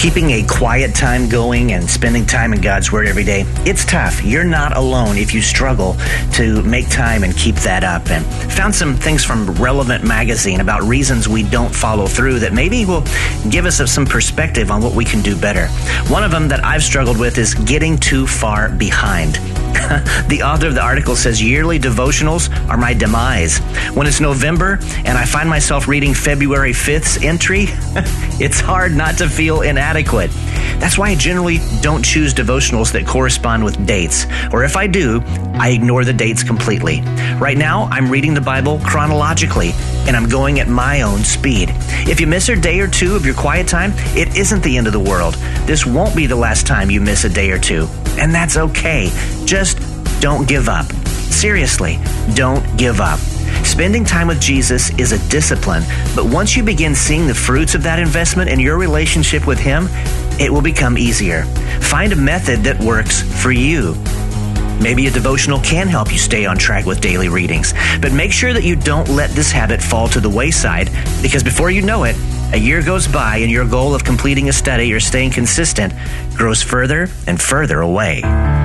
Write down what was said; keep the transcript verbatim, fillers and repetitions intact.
Keeping a quiet time going and spending time in God's Word every day, it's tough. You're not alone if you struggle to make time and keep that up. And found some things from Relevant Magazine about reasons we don't follow through that maybe will give us some perspective on what we can do better. One of them that I've struggled with is getting too far behind. The author of the article says yearly devotionals are my demise. When it's November and I find myself reading February fifth's entry, it's hard not to feel inadequate. That's why I generally don't choose devotionals that correspond with dates. Or if I do, I ignore the dates completely. Right now, I'm reading the Bible chronologically, and I'm going at my own speed. If you miss a day or two of your quiet time, it isn't the end of the world. This won't be the last time you miss a day or two. And that's okay. Just don't give up. Seriously, don't give up. Spending time with Jesus is a discipline, but once you begin seeing the fruits of that investment in your relationship with Him, it will become easier. Find a method that works for you. Maybe a devotional can help you stay on track with daily readings, but make sure that you don't let this habit fall to the wayside, because before you know it, a year goes by and your goal of completing a study or staying consistent grows further and further away.